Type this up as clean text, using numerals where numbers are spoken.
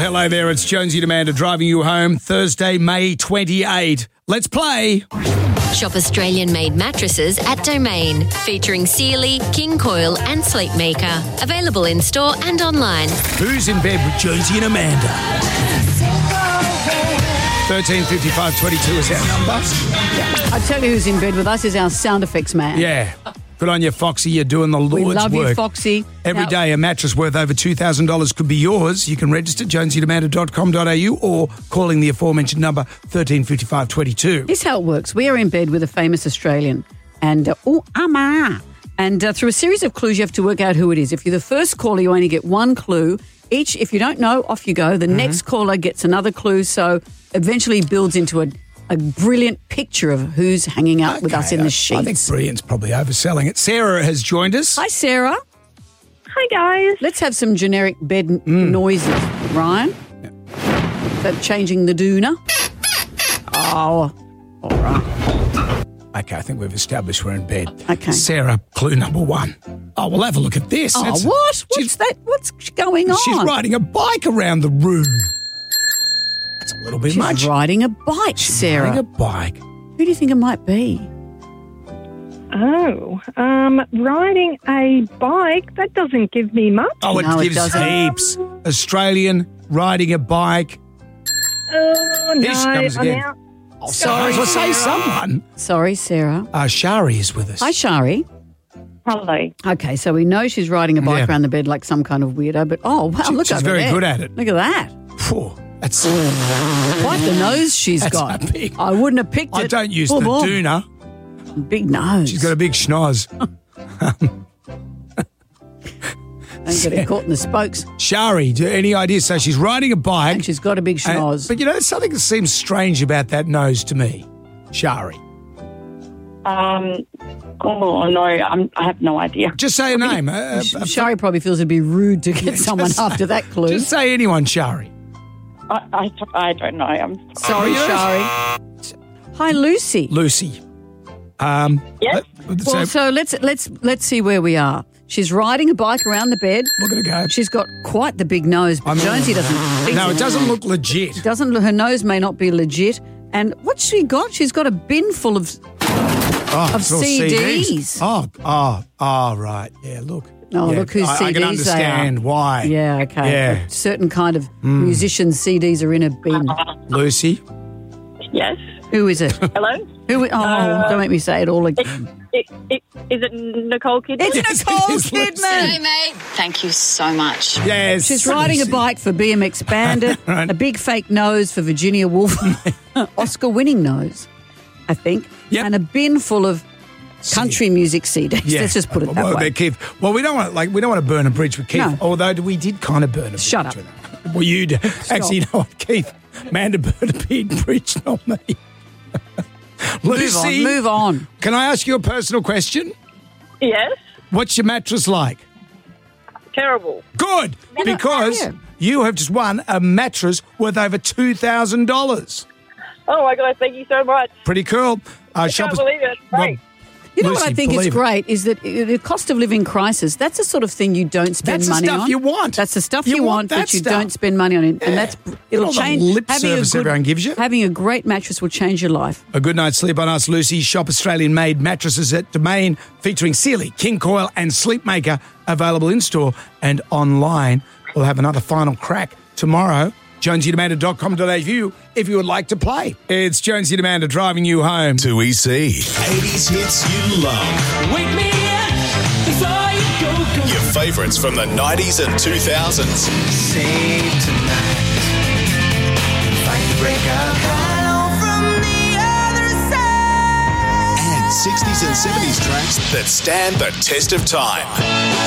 hello there. It's Jonesy and Amanda driving you home Thursday, May 28. Let's play. Shop Australian-made mattresses at Domain, featuring Sealy, King Coil and Sleepmaker. Available in-store and online. Who's in bed with Jonesy and Amanda? 135522 is our number. I tell you who's in bed with us is our sound effects man. Yeah. Good on you, Foxy. You're doing the Lord's work. We love you, Foxy. Every day a mattress worth over $2,000 could be yours. You can register jonesyandamanda.com.au or calling the aforementioned number 135522. Here's how it works. We are in bed with a famous Australian and through a series of clues you have to work out who it is. If you're the first caller, you only get one clue. Each, if you don't know, off you go. The next caller gets another clue, so eventually builds into a brilliant picture of who's hanging out with us in the sheets. I think brilliant's probly overselling it. Sarah has joined us. Hi, Sarah. Hi, guys. Let's have some generic bed noises. Ryan? Is that changing the doona? Oh, all right. Okay, I think we've established we're in bed. Okay. Sarah, clue number one. Oh, we'll have a look at this. Oh, what? What's that? What's going on? She's riding a bike around the room. That's a little bit much. She's riding a bike, Sarah. Riding a bike. Who do you think it might be? Oh, riding a bike, that doesn't give me much. Oh, No, it it gives doesn't. heaps. Australian, riding a bike. Oh, no, Here she comes I'm again. out. Oh, sorry. Well, say someone. Sorry, Sarah. Shari is with us. Hi, Shari. Hello. Okay, so we know she's riding a bike Yeah. around the bed like some kind of weirdo, but look She's over very there. good at it. Look at that. Phew, that's. Quite the nose she's That's got. a big- I wouldn't have picked it. I don't use Boom, the boom. doona. Big nose. She's got a big schnoz. Don't get it caught in the spokes. Shari, any idea? So she's riding a bike. And she's got a big schnoz. But you know, there's something that seems strange about that nose to me. Shari. Oh, no, I have no idea. Just say a name. Shari probably feels it'd be rude to get someone after that clue. Just say anyone, Shari. I don't know. I'm Sorry, Shari. Hi, Lucy. Lucy. Yes? Well, so let's see where we are. She's riding a bike around the bed. Look at her go. She's got quite the big nose, but Jonesy doesn't think No, so. it doesn't look legit. Her nose may not be legit. And what's she got? She's got a bin full of it's all CDs. Oh, right. Yeah, look. Oh, Yeah, look whose CDs I can understand why. Yeah, okay. Yeah. A certain kind of musicians' CDs are in a bin. Lucy. Yes. Who is it? Hello? Don't make me say it all again. Is it Nicole Kidman? It's Nicole it is, Lucy. Kidman. mate. Thank you so much. Yes. She's riding a Lucy. bike for BMX Bandit, Right. a big fake nose for Virginia Woolf, Oscar-winning nose, I think, Yep. and a bin full of country music CDs. Yeah. Let's just put it that well, way. Keith. Well, we don't want to burn a bridge with Keith. No. Although we did kind of burn a bridge Shut up. with him. Well, you did. Actually, you know what, Keith? Amanda burned a big bridge, not me. Lucy, Move on. can I ask you a personal question? Yes. What's your mattress like? Terrible. Good, because yeah. you have just won a mattress worth over $2,000. Oh, my God. Thank you so much. Pretty cool. I can't believe it. Great. You know what Lucy, I think is believe it. great is that the cost of living crisis, that's the sort of thing you don't spend That's the money on. stuff you want. That's the stuff You you want want, that but you stuff. don't spend money on it. Yeah. And it'll All the change. lip service everyone gives you. Having a great mattress will change your life. A good night's sleep on us, Lucy. Shop Australian-made mattresses at Domain, featuring Sealy, King Coil and Sleepmaker, available in-store and online. We'll have another final crack tomorrow. JonesyAndAmanda.com.au if you would like to play. It's Jonesy and Amanda driving you home. 2EC. 80s hits you love. Wake me up before you go. Your favourites from the 90s and 2000s. Save tonight. Fight the break up. Hello from the other side. And 60s and 70s tracks that stand the test of time.